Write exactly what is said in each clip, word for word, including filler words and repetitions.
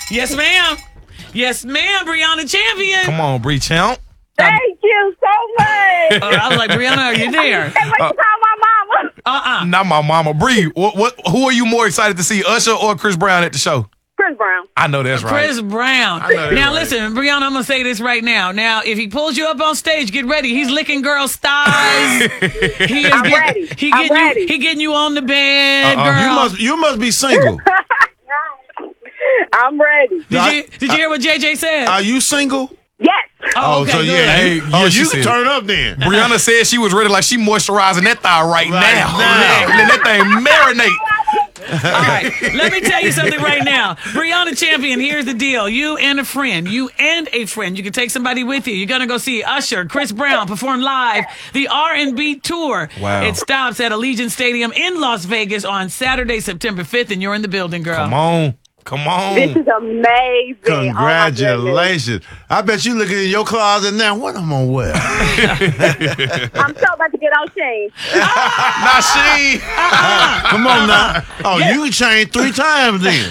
Yes, ma'am. Yes, ma'am, Brianna Champion. Come on, Bree Champ. Thank you so much. Uh, I was like, Brianna, are you there? Hey, what you call my mama? Uh-uh. Not my mama. Bree, what, what? Who are you more excited to see, Usher or Chris Brown at the show? Chris Brown. I know that's right. Chris Brown. I know that's Now, right. listen, Brianna, I'm going to say this right now. Now, if he pulls you up on stage, get ready. He's licking girls' thighs. He is I'm get- ready. He I'm getting ready. You, he getting you on the bed, Uh-uh. girl. You must you must be single. I'm ready. did, you, did you hear what J J said? Are you single? Yes. oh, okay, so good. yeah, Hey, you, oh, yeah, she you can said- turn up then. Brianna said she was ready, like she moisturizing that thigh right, Right now. now. Let that thing marinate. All right, let me tell you something right now. Brianna Champion, here's the deal. You and a friend, you and a friend, you can take somebody with you. You're going to go see Usher, Chris Brown perform live, the R and B tour. Wow. It stops at Allegiant Stadium in Las Vegas on Saturday, September fifth, and you're in the building, girl. Come on. Come on. This is amazing. Oh, my goodness. Congratulations. I bet you looking in your closet now. What I'm gonna wear? I'm so about to get on Shane. Not she. Come on now. Oh, you can change three times then.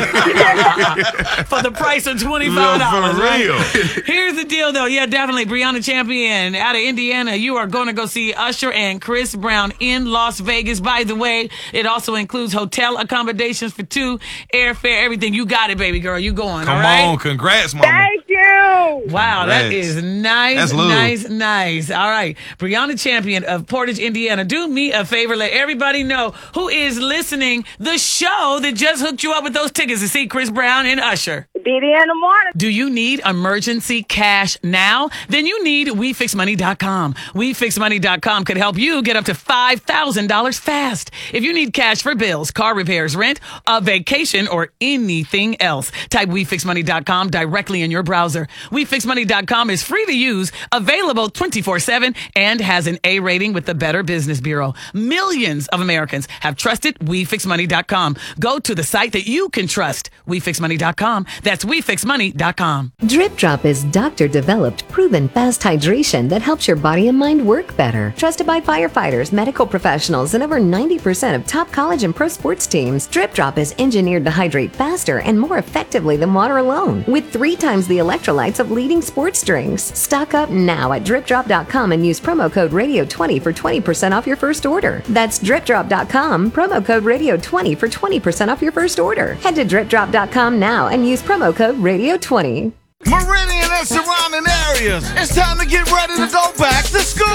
For the price of twenty-five dollars. For right? real. Here's the deal, though. Yeah, definitely. Brianna Champion out of Indiana. You are going to go see Usher and Chris Brown in Las Vegas. By the way, it also includes hotel accommodations for two, airfare, everything. You got it, baby girl. You going, Come all right? on. Congrats, mama. Thank you. Wow, that Congrats. is nice, That's love. nice, nice. All right. Brianna Champion of Portage, Indiana. Do me a favor. Let everybody know who is listening the show that just hooked you up with those tickets to see Chris Brown and Usher. Be there in the morning. Do you need emergency cash now? Then you need we fix money dot com. we fix money dot com could help you get up to five thousand dollars fast. If you need cash for bills, car repairs, rent, a vacation, or anything else, type we fix money dot com directly in your browser. we fix money dot com is free to use, available twenty-four seven, and has an A rating with the Better Business Bureau. Millions of Americans have trusted we fix money dot com. Go to the site that you can trust, we fix money dot com. That's we fix money dot com. Drip Drop is doctor-developed, proven fast hydration that helps your body and mind work better. Trusted by firefighters, medical professionals, and over ninety percent of top college and pro sports teams, Drip Drop is engineered to hydrate faster and more effectively than water alone, with three times the electrolytes of leading sports drinks. Stock up now at drip drop dot com and use promo code radio twenty for twenty percent off your first order. That's drip drop dot com, promo code radio twenty for twenty percent off your first order. Head to drip drop dot com now and use promo code radio twenty. Meridian and surrounding areas. It's time to get ready to go back to school.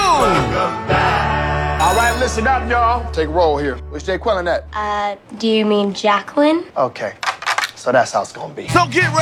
All right, listen up, y'all. Take a roll here. Which Jay Quillen at? Uh, do you mean Jacqueline? Okay, so that's how it's gonna be. So get ready